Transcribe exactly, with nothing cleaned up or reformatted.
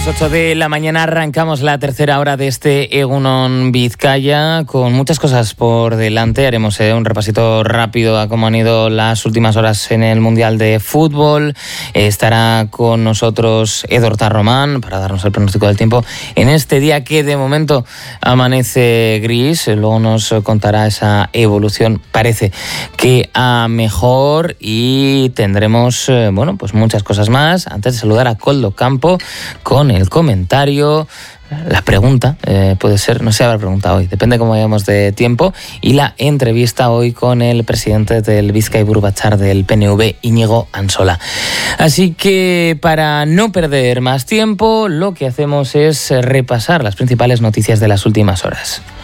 las ocho de la mañana arrancamos la tercera hora de este Egunon Vizcaya con muchas cosas por delante. Haremos eh, un repasito rápido a cómo han ido las últimas horas en el Mundial de Fútbol. Eh, estará con nosotros Edorta Román para darnos el pronóstico del tiempo en este día que de momento amanece gris. Luego nos contará esa evolución, parece que a mejor, y tendremos eh, bueno, pues muchas cosas más. Antes de saludar a Koldo Campo con el comentario, la pregunta, eh, puede ser, no sé, habrá pregunta hoy, depende cómo vayamos de tiempo, y la entrevista hoy con el presidente del Bizkaiburu Batzar del P N V, Íñigo Ansola. Así que para no perder más tiempo, lo que hacemos es repasar las principales noticias de las últimas horas.